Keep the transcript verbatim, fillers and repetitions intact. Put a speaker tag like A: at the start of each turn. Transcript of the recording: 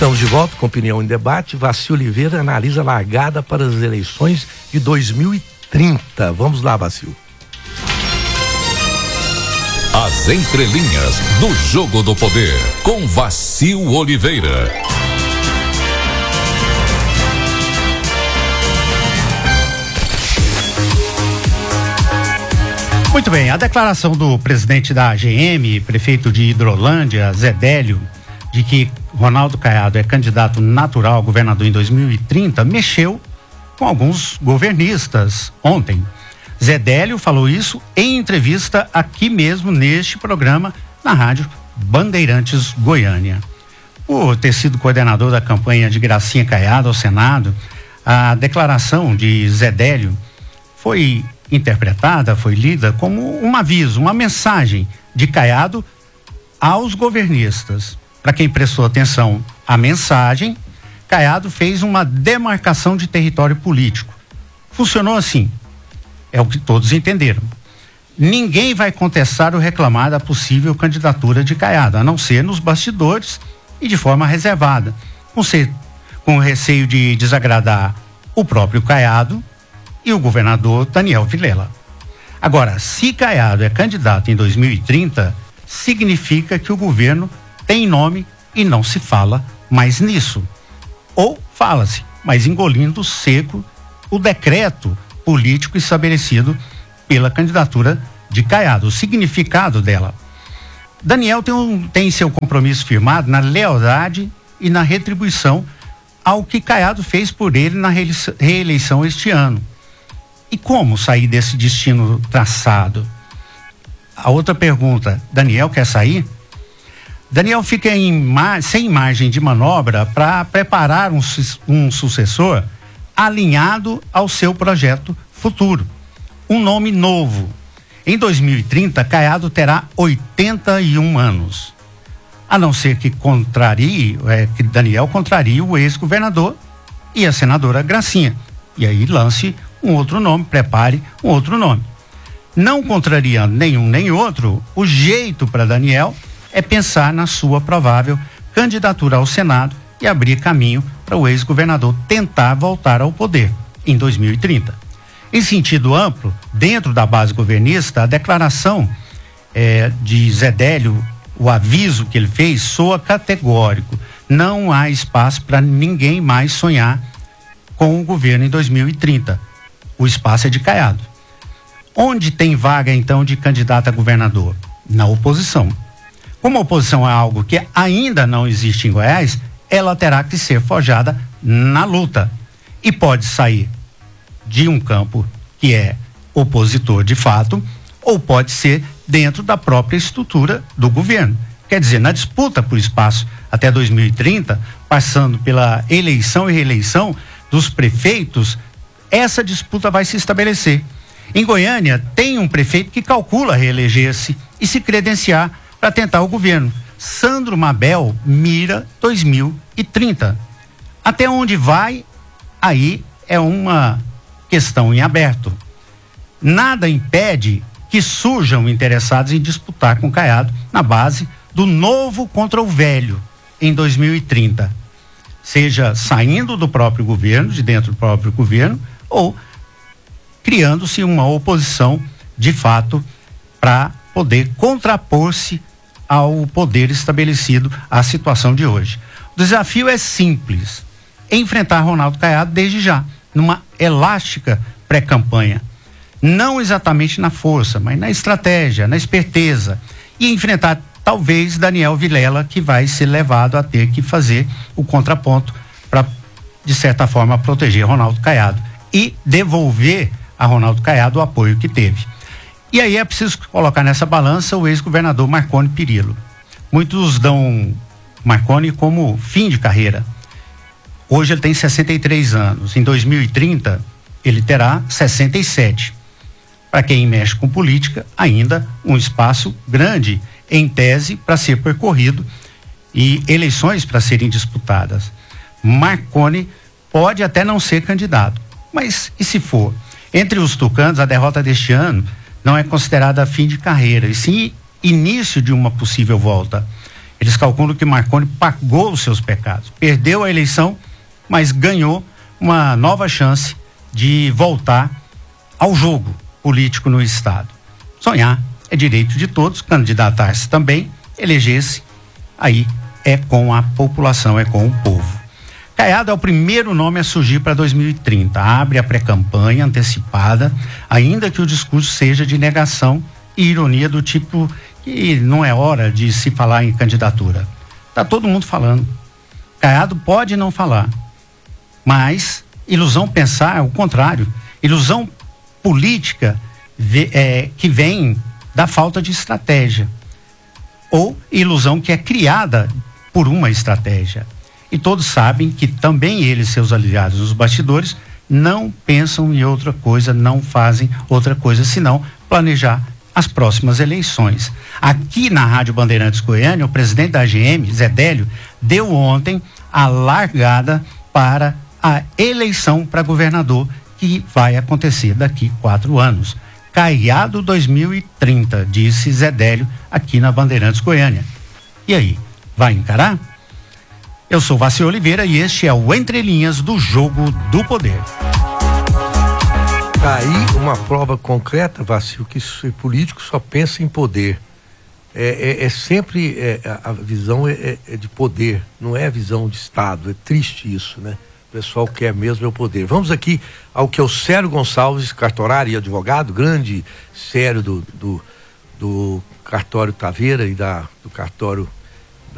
A: Estamos de volta com Opinião em Debate. Vaci Oliveira analisa a largada para as eleições de dois mil e trinta. Vamos lá, Vaci.
B: As entrelinhas do Jogo do Poder, com Vaci Oliveira.
C: Muito bem, a declaração do presidente da A G M, prefeito de Hidrolândia, Zé Délio, de que Ronaldo Caiado é candidato natural a governador em dois mil e trinta, mexeu com alguns governistas ontem. Zé Délio falou isso em entrevista aqui mesmo neste programa, na rádio Bandeirantes Goiânia. Por ter sido coordenador da campanha de Gracinha Caiado ao Senado, a declaração de Zé Délio foi interpretada, foi lida como um aviso, uma mensagem de Caiado aos governistas. Para quem prestou atenção à mensagem, Caiado fez uma demarcação de território político. Funcionou assim, é o que todos entenderam. Ninguém vai contestar ou reclamar da possível candidatura de Caiado, a não ser nos bastidores e de forma reservada, com, ser, com receio de desagradar o próprio Caiado e o governador Daniel Vilela. Agora, se Caiado é candidato em dois mil e trinta, significa que o governo tem nome e não se fala mais nisso. Ou fala-se, mas engolindo seco o decreto político estabelecido pela candidatura de Caiado, o significado dela. Daniel tem, um, tem seu compromisso firmado na lealdade e na retribuição ao que Caiado fez por ele na reeleição este ano. E como sair desse destino traçado? A outra pergunta, Daniel quer sair? Daniel fica em, sem margem de manobra para preparar um, um sucessor alinhado ao seu projeto futuro. Um nome novo. Em dois mil e trinta, Caiado terá oitenta e um anos. A não ser que contrarie, é, que Daniel contrarie o ex-governador e a senadora Gracinha. E aí lance um outro nome, prepare um outro nome. Não contrariando nenhum nem outro, o jeito para Daniel é pensar na sua provável candidatura ao Senado e abrir caminho para o ex-governador tentar voltar ao poder em dois mil e trinta. Em sentido amplo, dentro da base governista, a declaração eh, de Zé Délio, o aviso que ele fez, soa categórico. Não há espaço para ninguém mais sonhar com o governo em dois mil e trinta. O espaço é de Caiado. Onde tem vaga, então, de candidato a governador? Na oposição. Como a oposição é algo que ainda não existe em Goiás, ela terá que ser forjada na luta. E pode sair de um campo que é opositor de fato, ou pode ser dentro da própria estrutura do governo. Quer dizer, na disputa por espaço até dois mil e trinta, passando pela eleição e reeleição dos prefeitos, essa disputa vai se estabelecer. Em Goiânia, tem um prefeito que calcula reeleger-se e se credenciar para tentar o governo. Sandro Mabel mira dois mil e trinta. Até onde vai, aí é uma questão em aberto. Nada impede que surjam interessados em disputar com Caiado na base do novo contra o velho em dois mil e trinta. Seja saindo do próprio governo, de dentro do próprio governo, ou criando-se uma oposição de fato para poder contrapor-se ao poder estabelecido à situação de hoje. O desafio é simples: enfrentar Ronaldo Caiado desde já, numa elástica pré-campanha. Não exatamente na força, mas na estratégia, na esperteza. E enfrentar talvez Daniel Vilela, que vai ser levado a ter que fazer o contraponto para, de certa forma, proteger Ronaldo Caiado e devolver a Ronaldo Caiado o apoio que teve. E aí é preciso colocar nessa balança o ex-governador Marconi Perillo. Muitos dão Marconi como fim de carreira. Hoje ele tem sessenta e três anos. Em dois mil e trinta, ele terá sessenta e sete. Para quem mexe com política, ainda um espaço grande, em tese, para ser percorrido e eleições para serem disputadas. Marconi pode até não ser candidato, mas e se for? Entre os tucanos, a derrota deste ano não é considerada fim de carreira, e sim início de uma possível volta. Eles calculam que Marconi pagou os seus pecados, perdeu a eleição, mas ganhou uma nova chance de voltar ao jogo político no estado. Sonhar é direito de todos, candidatar-se também, eleger-se, aí é com a população, é com o povo. Caiado é o primeiro nome a surgir para dois mil e trinta, abre a pré-campanha antecipada, ainda que o discurso seja de negação e ironia do tipo que não é hora de se falar em candidatura. Tá todo mundo falando. Caiado pode não falar, mas ilusão pensar é o contrário. Ilusão política é, que vem da falta de estratégia, ou ilusão que é criada por uma estratégia. E todos sabem que também ele e seus aliados nos bastidores não pensam em outra coisa, não fazem outra coisa senão planejar as próximas eleições. Aqui na Rádio Bandeirantes Goiânia, o presidente da A G M, Zé Délio, deu ontem a largada para a eleição para governador que vai acontecer daqui quatro anos. Caiado dois mil e trinta, disse Zé Délio aqui na Bandeirantes Goiânia. E aí, vai encarar? Eu sou Vacil Oliveira e este é o Entre Linhas do Jogo do Poder.
A: Aí uma prova concreta, Vacil, que o político só pensa em poder. É, é, é sempre é, a visão é, é de poder, não é a visão de Estado. É triste isso, né? O pessoal quer mesmo é o poder. Vamos aqui ao que é o Célio Gonçalves, cartorário e advogado, grande Célio do, do, do cartório Taveira e da, do cartório